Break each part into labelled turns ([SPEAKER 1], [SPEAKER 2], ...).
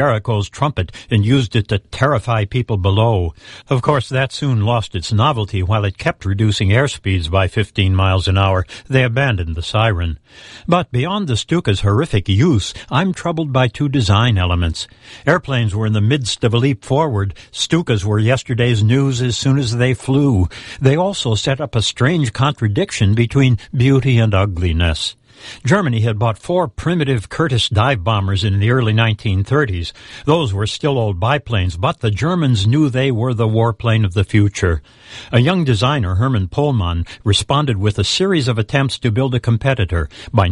[SPEAKER 1] Jericho's trumpet and used it to terrify people below. Of course, that soon lost its novelty. While it kept reducing airspeeds by 15 miles an hour, they abandoned the siren. But beyond the Stuka's horrific use, I'm troubled by two design elements. Airplanes were in the midst of a leap forward. Stukas were yesterday's news as soon as they flew. They also set up a strange contradiction between beauty and ugliness. Germany had bought 4 primitive Curtiss dive bombers in the early 1930s. Those were still old biplanes, but the Germans knew they were the warplane of the future. A young designer, Hermann Pohlmann, responded with a series of attempts to build a competitor. By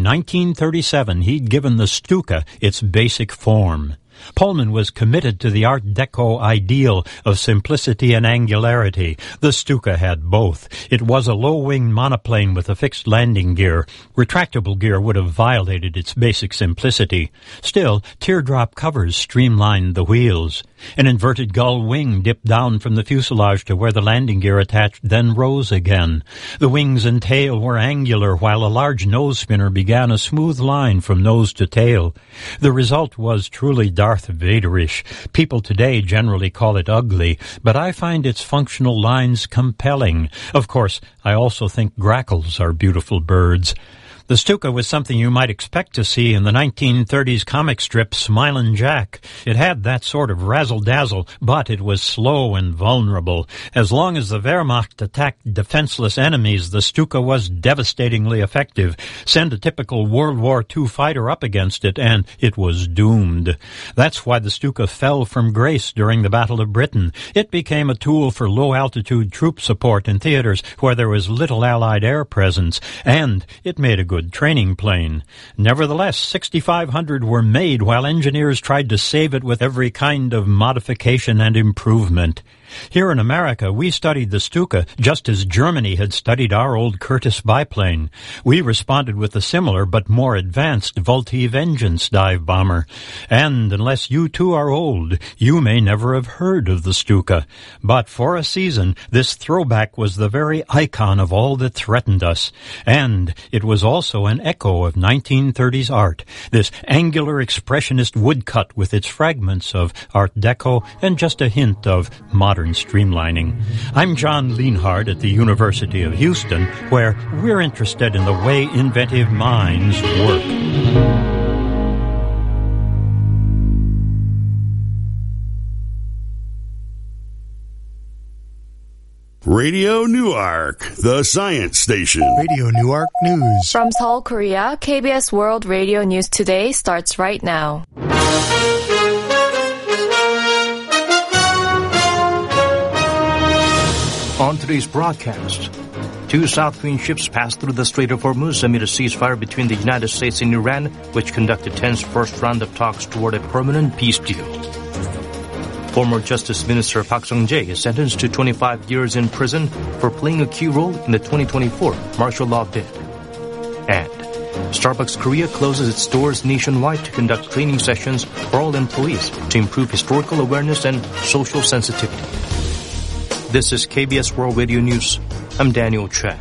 [SPEAKER 1] 1937, he'd given the Stuka its basic form. Pohlmann was committed to the Art Deco ideal of simplicity and angularity. The Stuka had both. It was a low-wing monoplane with a fixed landing gear. Retractable gear would have violated its basic simplicity. Still, teardrop covers streamlined the wheels. An inverted gull wing dipped down from the fuselage to where the landing gear attached, then rose again. The wings and tail were angular, while a large nose spinner began a smooth line from nose to tail. The result was truly Darth Vaderish. People today generally call it ugly, but I find its functional lines compelling. Of course, I also think grackles are beautiful birds. The Stuka was something you might expect to see in the 1930s comic strip Smilin' Jack. It had that sort of razzle-dazzle, but it was slow and vulnerable. As long as the Wehrmacht attacked defenseless enemies, the Stuka was devastatingly effective. Send a typical World War II fighter up against it, and it was doomed. That's why the Stuka fell from grace during the Battle of Britain. It became a tool for low-altitude troop support in theaters where there was little Allied air presence, and it made a good training plane. Nevertheless, 6,500 were made while engineers tried to save it with every kind of modification and improvement. Here in America, we studied the Stuka just as Germany had studied our old Curtiss biplane. We responded with a similar but more advanced Vultee Vengeance dive bomber. And unless you too are old, you may never have heard of the Stuka. But for a season, this throwback was the very icon of all that threatened us. And it was also an echo of 1930s art, this angular expressionist woodcut with its fragments of Art Deco and just a hint of modern streamlining. I'm John Lienhard at the University of Houston, where we're interested in the way inventive minds work.
[SPEAKER 2] Radio Newark, the science station.
[SPEAKER 3] Radio Newark News.
[SPEAKER 4] From Seoul, Korea, KBS World Radio News Today starts right now.
[SPEAKER 5] On today's broadcast, 2 South Korean ships passed through the Strait of Hormuz amid a ceasefire between the United States and Iran, which conducted tense first round of talks toward a permanent peace deal. Former Justice Minister Park Sung-jae is sentenced to 25 years in prison for playing a key role in the 2024 martial law bid. And Starbucks Korea closes its doors nationwide to conduct training sessions for all employees to improve historical awareness and social sensitivity. This is KBS World Radio News. I'm Daniel Choi.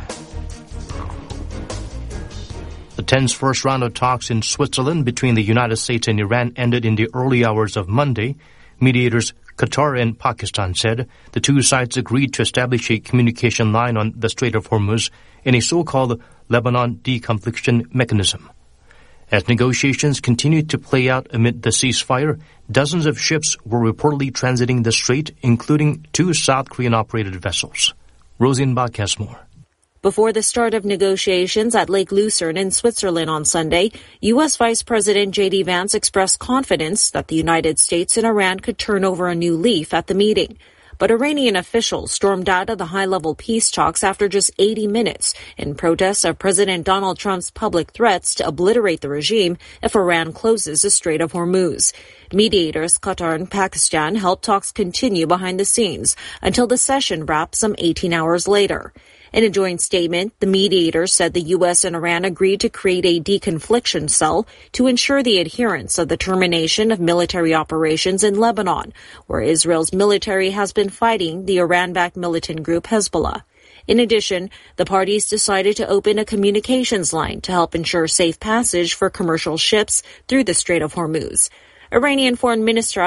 [SPEAKER 5] The tense first round of talks in Switzerland between the United States and Iran ended in the early hours of Monday. Mediators Qatar and Pakistan said the two sides agreed to establish a communication line on the Strait of Hormuz in a so-called Lebanon deconfliction mechanism. As negotiations continued to play out amid the ceasefire, dozens of ships were reportedly transiting the strait, including 2 South Korean-operated vessels. Rosenbach has more.
[SPEAKER 6] Before the start of negotiations at Lake Lucerne in Switzerland on Sunday, U.S. Vice President J.D. Vance expressed confidence that the United States and Iran could turn over a new leaf at the meeting. But Iranian officials stormed out of the high-level peace talks after just 80 minutes in protest of President Donald Trump's public threats to obliterate the regime if Iran closes the Strait of Hormuz. Mediators Qatar and Pakistan helped talks continue behind the scenes until the session wrapped some 18 hours later. In a joint statement, the mediators said the U.S. and Iran agreed to create a deconfliction cell to ensure the adherence of the termination of military operations in Lebanon, where Israel's military has been fighting the Iran-backed militant group Hezbollah. In addition, the parties decided to open a communications line to help ensure safe passage for commercial ships through the Strait of Hormuz. Iranian Foreign Minister